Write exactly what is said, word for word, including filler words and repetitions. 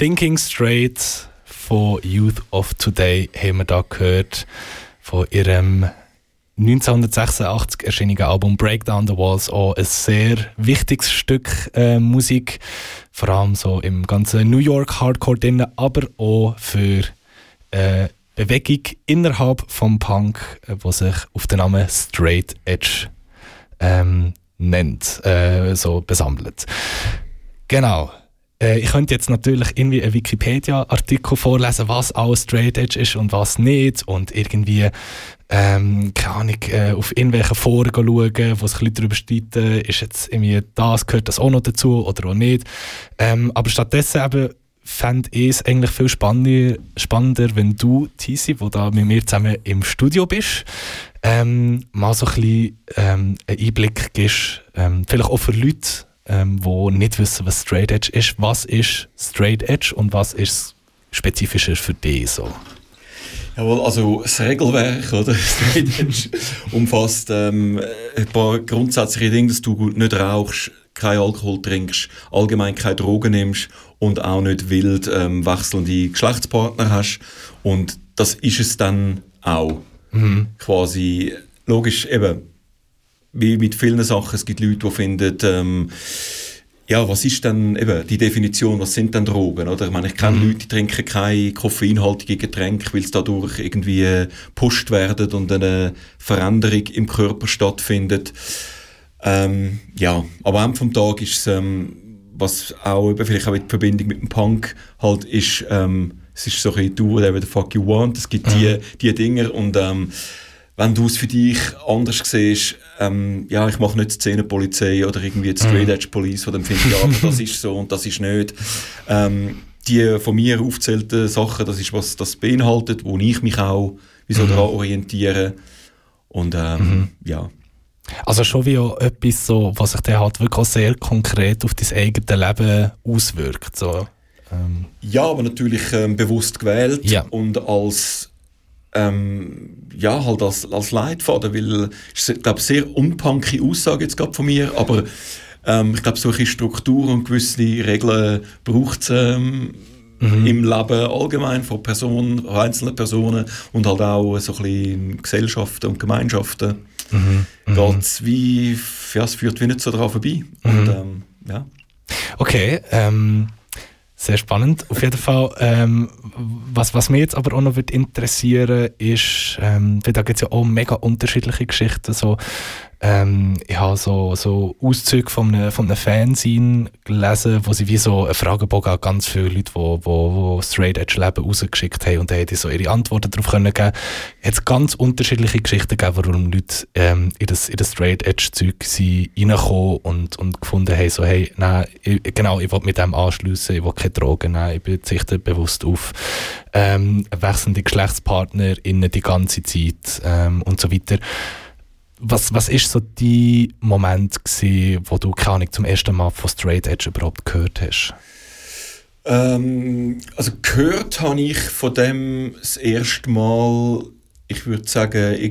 Thinking Straight von Youth of Today haben wir da gehört, von ihrem neunzehnhundertsechsundachtzig erschienenen Album Break Down the Walls, auch ein sehr wichtiges Stück äh, Musik, vor allem so im ganzen New York Hardcore drin, aber auch für äh, Bewegung innerhalb vom Punk, äh, wo sich auf den Namen Straight Edge ähm, nennt, äh, so besammelt. Genau. Äh, ich könnte jetzt natürlich irgendwie einen Wikipedia-Artikel vorlesen, was alles Straight Edge ist und was nicht, und irgendwie ähm, keine Ahnung, äh, auf irgendwelche Foren schauen, wo sich Leute darüber streiten, ist jetzt irgendwie das, gehört das auch noch dazu oder auch nicht. Ähm, aber stattdessen eben fände ich es eigentlich viel spannender, spannender, wenn du, Tisi, wo da mit mir zusammen im Studio bist, ähm, mal so ein bisschen ähm, einen Einblick gibst, ähm, vielleicht auch für Leute, ähm, die nicht wissen, was Straight Edge ist. Was ist Straight Edge und was ist spezifischer für dich so? Jawohl, also das Regelwerk, oder? Straight Edge umfasst ähm, ein paar grundsätzliche Dinge, dass du nicht rauchst, kein Alkohol trinkst, allgemein keine Drogen nimmst und auch nicht wild ähm, wechselnde Geschlechtspartner hast. Und das ist es dann auch. Mhm. Quasi, logisch, eben, wie mit vielen Sachen, es gibt Leute, die finden, ähm, ja, was ist denn eben die Definition, was sind denn Drogen, oder? Ich meine, ich kenne mhm. Leute, die trinken keine koffeinhaltigen Getränke, weil sie dadurch irgendwie gepusht werden und eine Veränderung im Körper stattfindet. Ähm, ja, aber am Ende vom Tag ist es, ähm, was auch eben vielleicht auch in Verbindung mit dem Punk halt ist, ähm, es ist so ein bisschen «do whatever the fuck you want», es gibt mhm. die, die Dinge und ähm, wenn du es für dich anders siehst, ähm, ja, ich mache nicht die Szenenpolizei oder irgendwie die Straight Edge Police, wo dann finde ich, ja, aber das ist so und das ist nicht. Ähm, die von mir aufgezählten Sachen, das ist, was das beinhaltet, wo ich mich auch wie so mhm. daran orientiere. Und ähm, mhm. ja. Also schon wie auch etwas, so, was sich dann halt wirklich auch sehr konkret auf dein eigenes Leben auswirkt. So. Ähm. Ja, aber natürlich ähm, bewusst gewählt ja. und als Ähm, ja, halt als, als Leitfaden, weil es ist, glaube sehr unpunky Aussage jetzt gerade von mir, aber ähm, ich glaube, solche Strukturen und gewisse Regeln braucht es ähm, mhm. im Leben allgemein von Personen, einzelnen Personen und halt auch so ein bisschen in Gesellschaften und Gemeinschaften. Mhm. Geht's wie, ja, es führt wie nicht so daran vorbei. Mhm. Und, ähm, ja. Okay, ähm sehr spannend. Auf jeden Fall, ähm, was, was mich jetzt aber auch noch wird interessieren ist, ähm, da gibt es ja auch mega unterschiedliche Geschichten. So, ähm, ich habe so, so Auszüge von einem, von einem Fanzine gelesen, wo sie wie so einen Fragebogen an ganz viele Leute, die wo, wo, wo Straight Edge Leben rausgeschickt haben und da haben die so ihre Antworten darauf können geben. Es hat ganz unterschiedliche Geschichten gegeben, warum Leute ähm, in das, in das Straight Edge Zeug reinkommen und, und gefunden haben, so, hey, nein, ich, genau, ich will mit dem anschliessen, ich will keine Drogen nehmen, ich verzichte bewusst auf ähm, wechselnde GeschlechtspartnerInnen die ganze Zeit ähm, und so weiter. Was, was ist so dein Moment gewesen, wo du, keine Ahnung, zum ersten Mal von Straight Edge überhaupt gehört hast? Ähm, also gehört habe ich von dem das erste Mal, ich würde sagen,